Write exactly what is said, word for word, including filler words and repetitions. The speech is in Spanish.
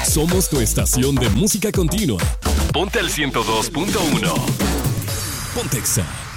Somos tu estación de música continua. Ponte al ciento dos punto uno. Pontexa.